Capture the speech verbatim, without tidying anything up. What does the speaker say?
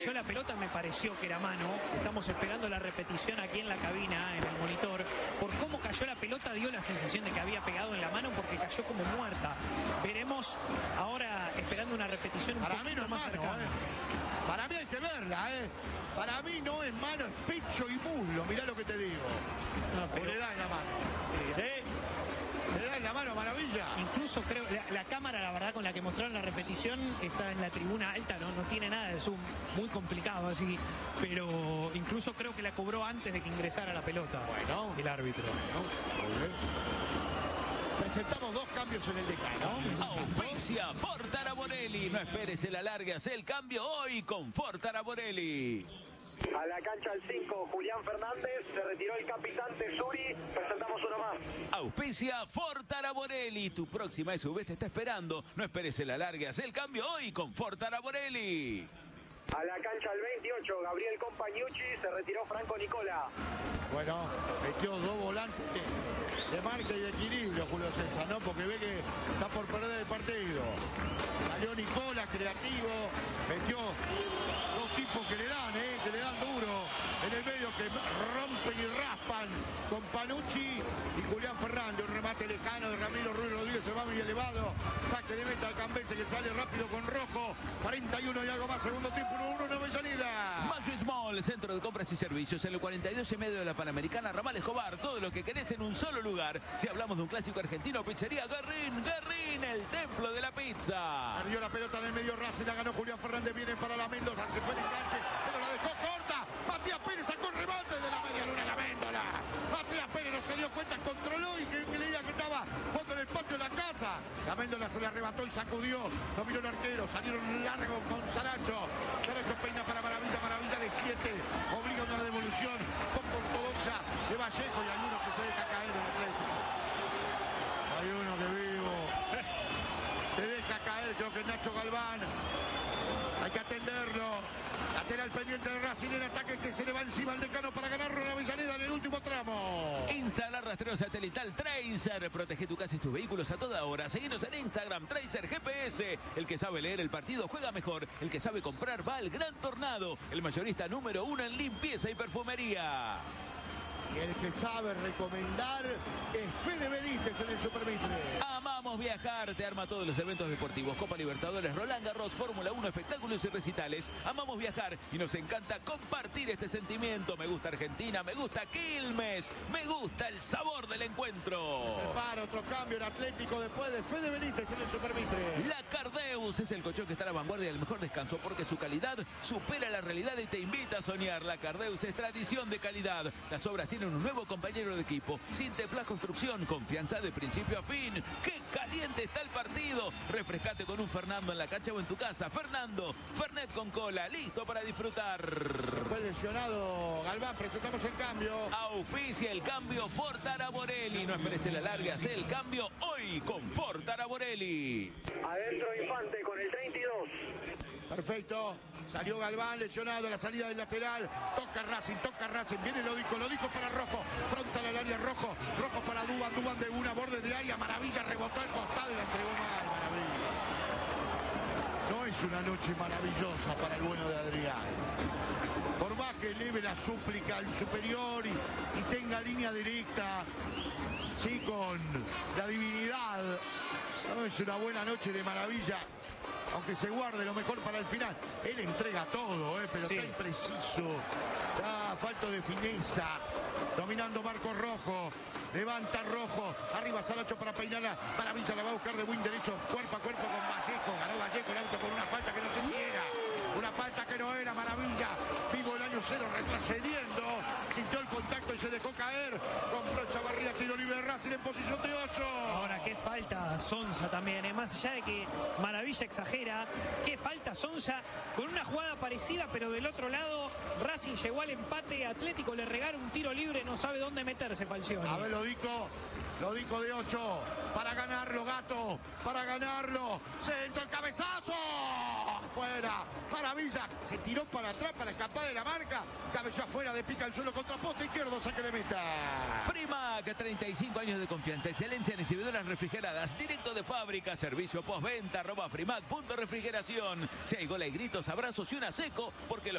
Yo la pelota me pareció que era mano, estamos esperando la repetición aquí en la cabina, en el monitor. Por cómo cayó la pelota dio la sensación de que había pegado en la mano porque cayó como muerta. Veremos ahora esperando una repetición un Para mí no es más mano, cercana. eh. Para mí hay que verla, ¿eh? Para mí no es mano, es pecho y muslo, mirá lo que te digo. No, pero... O le da en la mano. Sí. ¿Sí? Le da en la mano, maravilla. Incluso creo, la, la cámara, la verdad, con la que mostraron la repetición, está en la tribuna alta, no, no tiene nada de zoom, muy complicado así, pero incluso creo que la cobró antes de que ingresara la pelota. Bueno. El árbitro. Bueno, muy bien. Presentamos dos cambios en el decano. Auspicia Ford Arborelli. No esperes el alargue, haz el cambio hoy con Ford Arborelli. A la cancha al cinco, Julián Fernández, se retiró el capitán Tesuri, presentamos uno más. Auspicia Ford Arborelli. Tu próxima S U V te está esperando. No esperes el alargue, haz el cambio hoy con Ford Arborelli. A la cancha al veintiocho, Gabriel Compañucci, se retiró Franco Nicola. Bueno, metió dos volantes de marca y de equilibrio, Julio César, ¿no? Porque ve que está por perder el partido. Salió Nicola, creativo, metió dos tipos que le dan, ¿eh? Que le dan duro en el medio, que rompen y raspan con Panucci y Julián Fernández. Un remate lejano de Ramiro Ruiz Rodríguez, se va muy elevado. Saque de meta al Cambese que sale rápido con Rojo. cuarenta y uno y algo más, segundo tiempo, uno uno en Avellaneda. Magic Mall, centro de compras y servicios, en el cuarenta y dos y medio de la Panamericana, Ramal Escobar. Todo lo que querés en un solo lugar. Si hablamos de un clásico argentino, pizzería Guerrín, Guerrín, el templo de la pizza. Perdió la pelota en el medio, Racing la ganó Julián Fernández, viene para la Mendoza, se fue en enganche, pero la dejó corta. Matías Pérez sacó el remate de la media luna, la Mendoza. Matías Pérez no se dio cuenta, controló y que creía que estaba fondo en el patio de la casa. La Mendoza se la arrebató y sacudió, no miró el arquero, salieron largo con Saracho. Saracho peina para Maravilla, Maravilla de siete, obliga una devolución poco ortodoxa de Vallejo y hay uno que se deja caer en el Atlético. Hay uno que vivo. Se deja caer, creo que Nacho Galván. Hay que atenderlo. Lateral pendiente de Racing en ataque que se le va encima al decano para ganarlo en Avellaneda en el último tramo. Instalar rastreo satelital Tracer. Protege tu casa y tus vehículos a toda hora. Seguinos en Instagram, Tracer G P S. El que sabe leer el partido juega mejor. El que sabe comprar va al Gran Tornado. El mayorista número uno en limpieza y perfumería. Y el que sabe recomendar es Fede Benítez en el Supermitre. Amamos viajar, te arma todos los eventos deportivos, Copa Libertadores, Roland Garros, Fórmula uno, espectáculos y recitales. Amamos viajar y nos encanta compartir este sentimiento. Me gusta Argentina, me gusta Quilmes, me gusta el sabor del encuentro. Prepara otro cambio en Atlético después de Fede Benítez en el Supermitre. La Cardeus es el colchón que está a la vanguardia del mejor descanso porque su calidad supera la realidad y te invita a soñar. La Cardeus es tradición de calidad. Las obras tienen un nuevo compañero de equipo. Sinteplas Construcción, confianza de principio a fin. ¡Qué caliente está el partido! Refrescate con un Fernando en la cancha o en tu casa. Fernando, Fernet con cola, listo para disfrutar. Fue lesionado Galván, presentamos el cambio. Auspicia el cambio Ford Arborelli. No esperes el alargue, haz el cambio hoy con Ford Arborelli. Adentro Infante con el treinta y dos. Perfecto. Salió Galván, lesionado a la salida del lateral. Toca Racing, toca Racing. Viene Lodico, Lodico para Rojo. Frontal al área Rojo. Rojo para Duban, Duban de una, borde de área. Maravilla, rebotó al costado y la entregó mal. Maravilla. No es una noche maravillosa para el bueno de Adrián. Por más que eleve la súplica al superior y, y tenga línea directa, sí, con la divinidad. No es una buena noche de Maravilla. Aunque se guarde lo mejor para el final. Él entrega todo, ¿eh? Pero sí, está impreciso. Está falto de fineza. Dominando Marcos Rojo. Levanta Rojo. Arriba Salacho para peinarla. Maravilla la va a buscar de buen derecho. Cuerpo a cuerpo con Vallejo. Ganó Vallejo el auto con una falta que no sé si era. Una falta que no era. Maravilla. Vivo el año cero retrocediendo. Sintió el contacto y se dejó caer. Compró Chavarría. Tiro libre Racing en posición de ocho. Ahora, qué falta Sonsa también. ¿eh? Más allá de que Maravilla exagera. Qué falta Sonsa con una jugada parecida, pero del otro lado Racing llegó al empate. Atlético le regala un tiro libre. No sabe dónde meterse, Falcioni. A ver, Lodico Lo dijo de ocho. Para ganarlo, Gato. Para ganarlo. Centro, el cabezazo. Fuera. Maravilla. Se tiró para atrás para escapar de la marca. Cabezó afuera, de pica el suelo contra poste izquierdo. Saque de meta. Frimac, treinta y cinco años de confianza. Excelencia en exhibidoras refrigeradas. Directo de fábrica. Servicio postventa. Arroba Frimac. Punto refrigeración. Si hay gol, hay gritos, abrazos y una seco. Porque lo